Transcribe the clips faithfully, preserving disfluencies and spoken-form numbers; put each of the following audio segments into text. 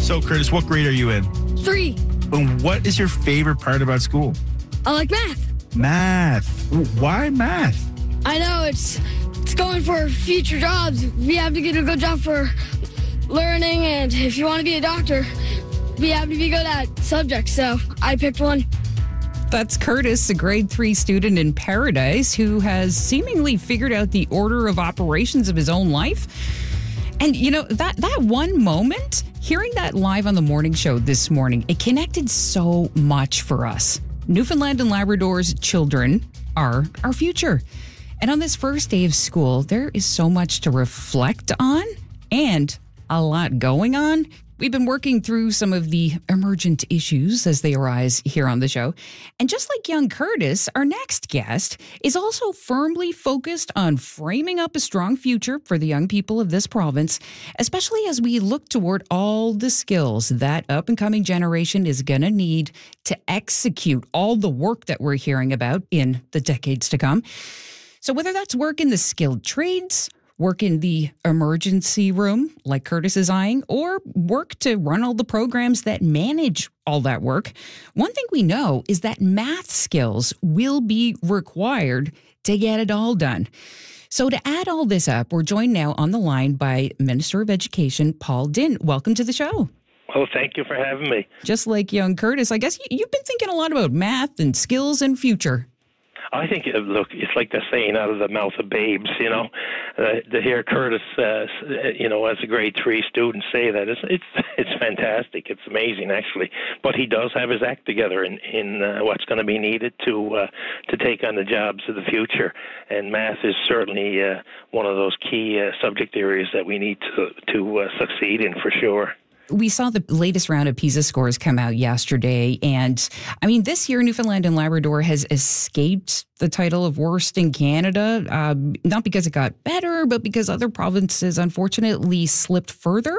So, Curtis, what grade are you in? Three. And what is your favorite part about school? I like math. Math. Why math? I know it's it's going for future jobs. We have to get a good job for learning, and if you want to be a doctor, we have to be good at subjects. So I picked one. That's Curtis, a grade three student in Paradise who has seemingly figured out the order of operations of his own life. And, you know, that, that one moment, hearing that live on the morning show this morning, it connected so much for us. Newfoundland and Labrador's children are our future. And on this first day of school, there is so much to reflect on and a lot going on. We've been working through some of the emergent issues as they arise here on the show. And just like young Curtis, our next guest is also firmly focused on framing up a strong future for the young people of this province, especially as we look toward all the skills that up-and-coming generation is going to need to execute all the work that we're hearing about in the decades to come. So whether that's work in the skilled trades, work in the emergency room like Curtis is eyeing, or work to run all the programs that manage all that work, one thing we know is that math skills will be required to get it all done. So to add all this up, we're joined now on the line by Minister of Education, Paul Dinn. Welcome to the show. Well, thank you for having me. Just like young Curtis, I guess you've been thinking a lot about math and skills and future. I think, uh, look, it's like they're saying out of the mouth of babes, you know, uh, to hear Curtis, uh, you know, as a grade three student say that, it's it's, it's fantastic. It's amazing, actually. But he does have his act together in, in uh, what's going to be needed to uh, to take on the jobs of the future. And math is certainly uh, one of those key uh, subject areas that we need to, to uh, succeed in for sure. We saw the latest round of PISA scores come out yesterday. And I mean, this year, Newfoundland and Labrador has escaped the title of worst in Canada, uh, not because it got better, but because other provinces, unfortunately, slipped further.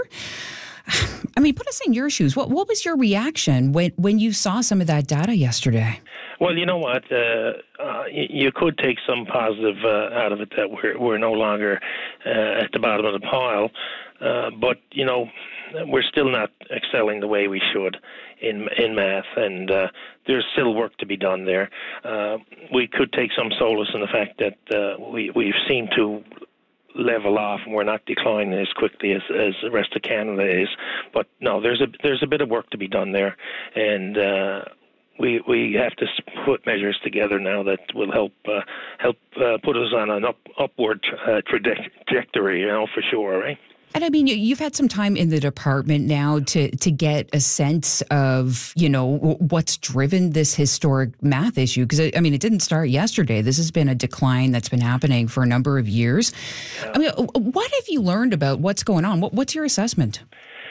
I mean, put us in your shoes. What what was your reaction when, when you saw some of that data yesterday? Well, you know what? Uh, uh, you could take some positive uh, out of it that we're we're no longer uh, at the bottom of the pile, uh, but you know, we're still not excelling the way we should in in math, and uh, there's still work to be done there. Uh, we could take some solace in the fact that uh, we we've seemed to level off, and we're not declining as quickly as, as the rest of Canada is. But no, there's a there's a bit of work to be done there, and uh, we we have to put measures together now that will help uh, help uh, put us on an up, upward uh, trajectory, you know, for sure, right? And I mean, you've had some time in the department now to to get a sense of, you know, what's driven this historic math issue. Because, I mean, it didn't start yesterday. This has been a decline that's been happening for a number of years. Yeah. I mean, what have you learned about what's going on? What, what's your assessment?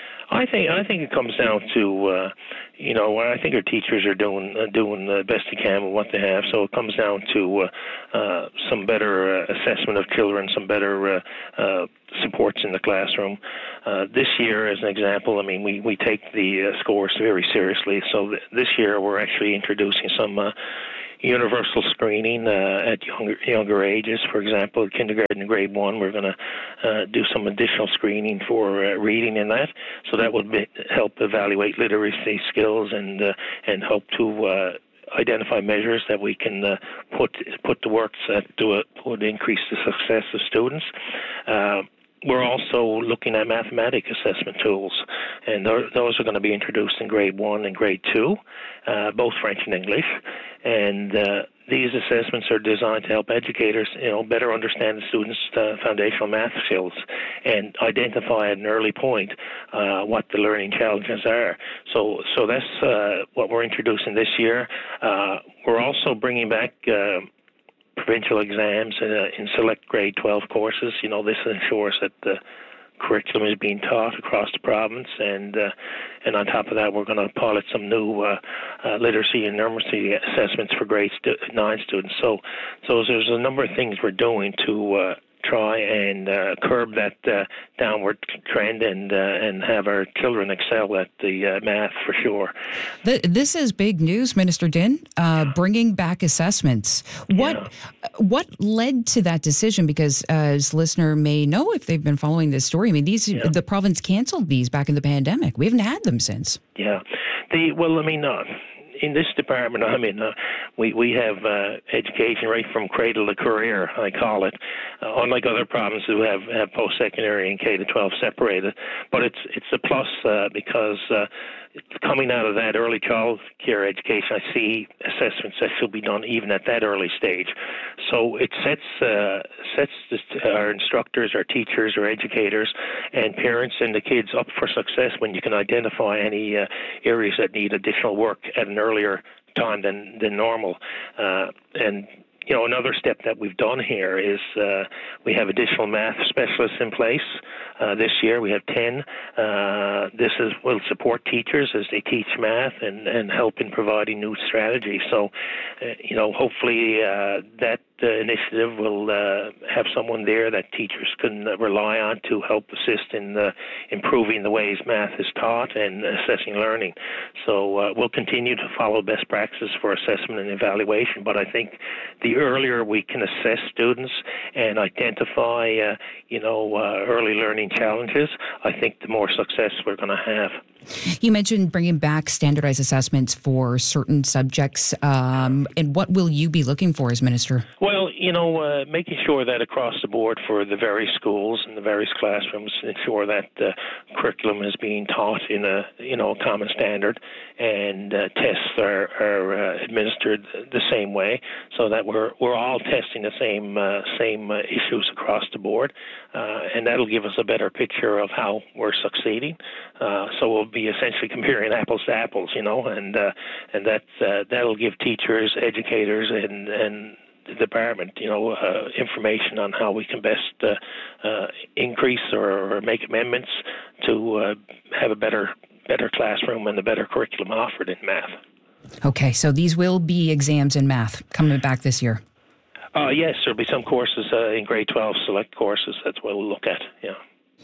I think I think it comes down to, uh, you know, I think our teachers are doing uh, doing the best they can with what they have. So it comes down to uh, uh, some better uh, assessment of children, some better uh, uh, supports in the classroom. Uh, this year, as an example, I mean, we, we take the uh, scores very seriously. So th- this year we're actually introducing some uh, universal screening uh, at younger younger ages. For example, kindergarten and grade one, we're going to uh, do some additional screening for uh, reading in that. So that would be, help evaluate literacy skills and uh, and help to uh, identify measures that we can uh, put put to work that do it, would increase the success of students. Uh, We're also looking at mathematic assessment tools, and those are going to be introduced in grade one and grade two, uh, both French and English. And uh, these assessments are designed to help educators, you know, better understand the students' uh, foundational math skills and identify at an early point uh, what the learning challenges are. So, so that's uh, what we're introducing this year. Uh, we're also bringing back Uh, provincial exams in, uh, in select grade twelve courses. You know, this ensures that the curriculum is being taught across the province, and uh, and on top of that, we're going to pilot some new uh, uh, literacy and numeracy assessments for grade stu- nine students. So, so there's a number of things we're doing to uh, try and uh, curb that uh, downward trend and uh, and have our children excel at the uh, math for sure. The, this is big news, Minister Din, uh, bringing back assessments. What Yeah. what led to that decision? Because uh, as listener may know if they've been following this story, I mean, these Yeah. the province canceled these back in the pandemic. We haven't had them since. Yeah. The well, I mean, uh, in this department, I mean, uh, we we have uh, education right from cradle to career, I call it. Uh, unlike other provinces who have, have post-secondary and K to twelve separated, but it's it's a plus uh, because uh, coming out of that early child care education, I see assessments that should be done even at that early stage. So it sets uh, sets this, our instructors, our teachers, our educators, and parents and the kids up for success when you can identify any uh, areas that need additional work at an earlier time than than normal. Uh, and you know, another step that we've done here is uh, we have additional math specialists in place. Uh, this year we have ten. Uh, this is will support teachers as they teach math and, and help in providing new strategies. So, uh, you know, hopefully uh, that uh, initiative will uh, have someone there that teachers can uh, rely on to help assist in uh, improving the ways math is taught and assessing learning. So uh, we'll continue to follow best practices for assessment and evaluation, but I think the earlier we can assess students and identify, uh, you know, uh, early learning challenges, I think the more success we're going to have. You mentioned bringing back standardized assessments for certain subjects. Um, and what will you be looking for as minister? Well, you know, uh, making sure that across the board for the various schools and the various classrooms, ensure that uh, curriculum is being taught in a, you know, a common standard, and uh, tests are, are uh, administered the same way, so that we're we're all testing the same uh, same uh, issues across the board, uh, and that'll give us a better picture of how we're succeeding. Uh, so we'll be essentially comparing apples to apples, you know, and uh, and that uh, that'll give teachers, educators, and and the department, you know, uh, information on how we can best uh, uh, increase or, or make amendments to uh, have a better better classroom and a better curriculum offered in math. Okay, so these will be exams in math coming back this year. Uh, yes, there'll be some courses uh, in grade twelve, select courses. That's what we'll look at, yeah.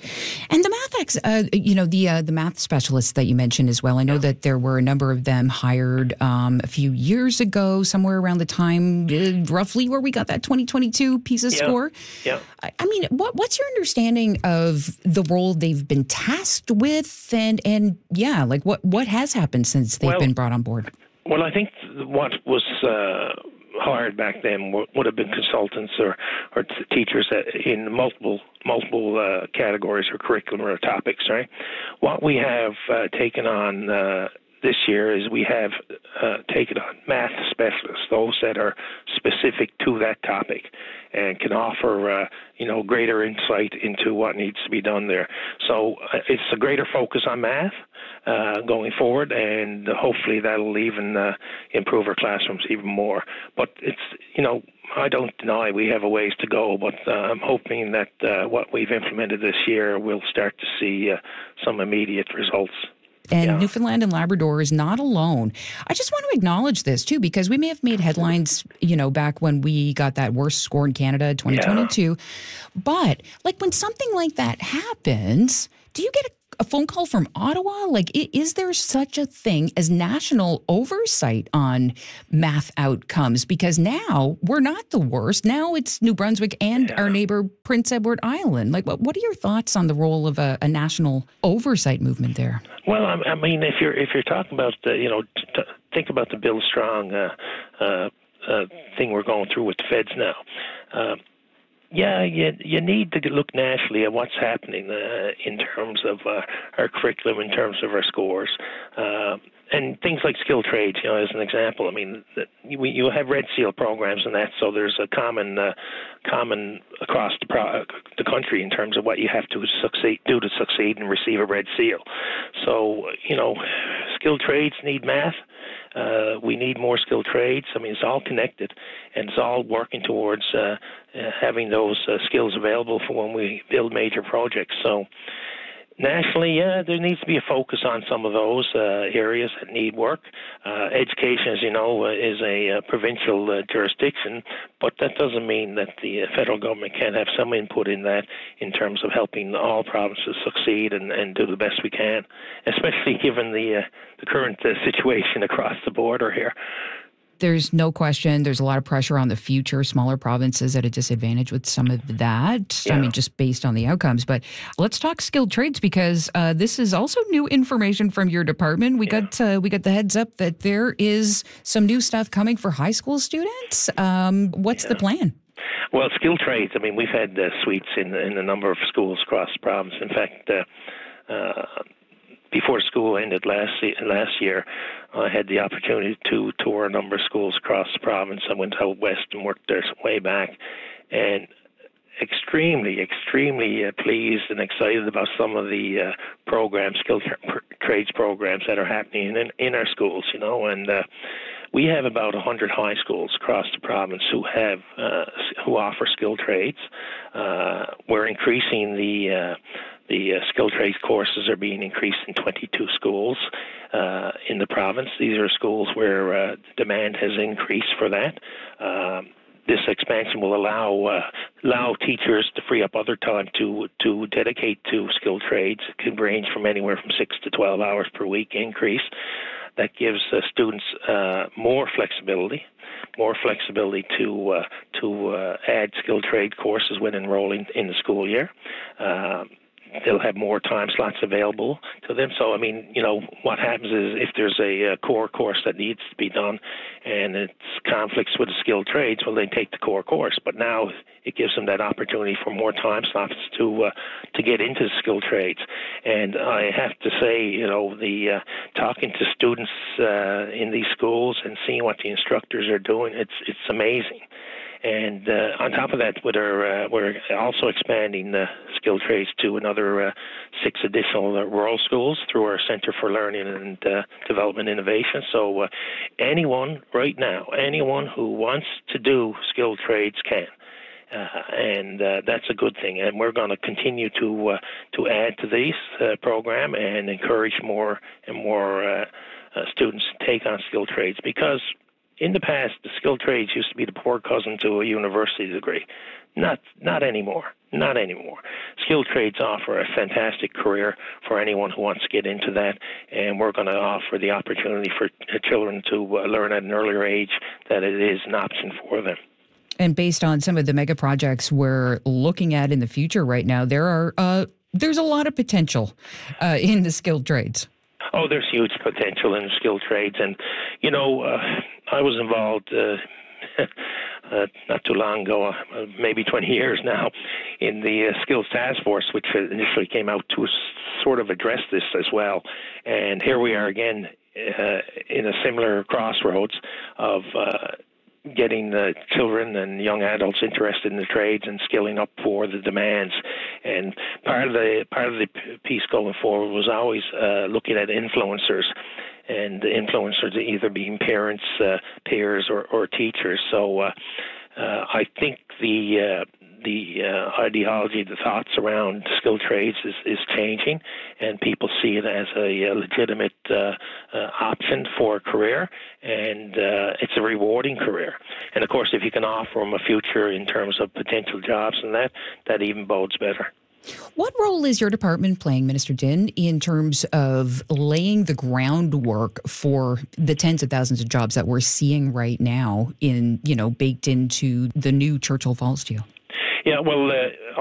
And the math, ex, uh, you know, the uh, the math specialists that you mentioned as well. I know yeah. that there were a number of them hired um, a few years ago, somewhere around the time, uh, roughly, where we got that twenty twenty-two PISA yeah. score. Yeah. I, I mean, what what's your understanding of the role they've been tasked with, and and yeah, like what what has happened since they've well, been brought on board? Well, I think what was uh, hired back then would have been consultants or, or t- teachers in multiple multiple uh, categories or curriculum or topics, right? What we have uh, taken on uh, this year is we have uh, taken on math specialists, those that are specific to that topic and can offer, uh, you know, greater insight into what needs to be done there. So uh, it's a greater focus on math uh, going forward, and hopefully that'll even uh, improve our classrooms even more. But it's, you know, I don't deny we have a ways to go, but uh, I'm hoping that uh, what we've implemented this year, we'll start to see uh, some immediate results. And yeah. Newfoundland and Labrador is not alone. I just want to acknowledge this, too, because we may have made headlines, you know, back when we got that worst score in Canada, twenty twenty-two. Yeah. But, like, when something like that happens, do you get a, a phone call from Ottawa? Like, is there such a thing as national oversight on math outcomes? Because now we're not the worst. Now it's New Brunswick and yeah. our neighbor Prince Edward Island. Like, what, what are your thoughts on the role of a, a national oversight movement there? Well, I mean, if you're if you're talking about uh, you know, t- think about the Bill Strong uh, uh, uh, thing we're going through with the feds now. Uh, yeah, you you need to look nationally at what's happening uh, in terms of uh, our curriculum, in terms of our scores. Uh, And things like skilled trades, you know, as an example. I mean, you, you have Red Seal programs and that, so there's a common, uh, common across the, pro- the country in terms of what you have to succeed, do to succeed and receive a Red Seal. So, you know, skilled trades need math. Uh, we need more skilled trades. I mean, it's all connected, and it's all working towards uh, uh, having those uh, skills available for when we build major projects. So, Nationally, yeah, there needs to be a focus on some of those uh, areas that need work. Uh, education, as you know, uh, is a uh, provincial uh, jurisdiction, but that doesn't mean that the uh, federal government can't have some input in that in terms of helping all provinces succeed and, and do the best we can, especially given the, uh, the current uh, situation across the border here. There's no question there's a lot of pressure on the future, smaller provinces at a disadvantage with some of that. Yeah. I mean, just based on the outcomes. But let's talk skilled trades, because uh, this is also new information from your department. We yeah. got uh, we got the heads up that there is some new stuff coming for high school students. Um, what's yeah. the plan? Well, skilled trades, I mean, we've had uh, suites in, in a number of schools across the province. In fact, uh, uh, before school ended last last year, I had the opportunity to tour a number of schools across the province. I went out west and worked there way back, and extremely, extremely uh, pleased and excited about some of the uh, programs, skilled tra- trades programs that are happening in, in our schools, you know, and uh, we have about one hundred high schools across the province who have uh, who offer skilled trades. Uh, we're increasing the uh, the uh, skilled trades courses are being increased in twenty-two schools uh, in the province. These are schools where uh, demand has increased for that. Um, This expansion will allow uh, allow teachers to free up other time to to dedicate to skilled trades. It can range from anywhere from six to twelve hours per week increase. That gives uh, students uh, more flexibility, more flexibility to uh, to uh, add skilled trade courses when enrolling in the school year. Um, They'll have more time slots available to them. So, I mean, you know, what happens is if there's a, a core course that needs to be done and it's conflicts with the skilled trades, well, they take the core course. But now it gives them that opportunity for more time slots to uh, to get into the skilled trades. And I have to say, you know, the uh, talking to students uh, in these schools and seeing what the instructors are doing, it's it's amazing. And uh, on top of that, we're, uh, we're also expanding the skilled trades to another uh, six additional uh, rural schools through our Centre for Learning and uh, Development Innovation. So uh, anyone right now, anyone who wants to do skilled trades can. Uh, and uh, that's a good thing. And we're going to continue to uh, to add to this uh, program and encourage more and more uh, uh, students to take on skilled trades, because in the past, the skilled trades used to be the poor cousin to a university degree. Not not anymore. Not anymore. Skilled trades offer a fantastic career for anyone who wants to get into that, and we're going to offer the opportunity for children to uh, learn at an earlier age that it is an option for them. And based on some of the mega projects we're looking at in the future right now, there are uh, there's a lot of potential uh, in the skilled trades. Oh, there's huge potential in skilled trades. And, you know, uh, I was involved uh, uh, not too long ago, uh, maybe twenty years now, in the uh, Skills Task Force, which initially came out to sort of address this as well. And here we are again uh, in a similar crossroads of uh, getting the children and young adults interested in the trades and skilling up for the demands. And part of the part of the piece going forward was always uh, looking at influencers, and the influencers either being parents, uh, peers, or, or teachers. So uh, uh, I think the uh, the uh, ideology, the thoughts around skilled trades is, is changing, and people see it as a, a legitimate uh, uh, option for a career, and uh, it's a rewarding career. And of course, if you can offer them a future in terms of potential jobs and that, that even bodes better. What role is your department playing, Minister Dinh, in terms of laying the groundwork for the tens of thousands of jobs that we're seeing right now in, you know, baked into the new Churchill Falls deal? Yeah, well, uh,